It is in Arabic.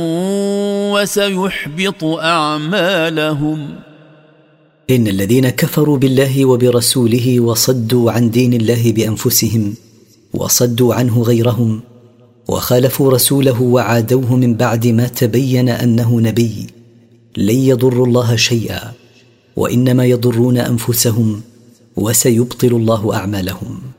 وسيحبط أعمالهم. إن الذين كفروا بالله وبرسوله وصدوا عن دين الله بأنفسهم وصدوا عنه غيرهم وخالفوا رسوله وعادوه من بعد ما تبين أنه نبي لن يضروا الله شيئا، وإنما يضرون أنفسهم، وسيبطل الله أعمالهم.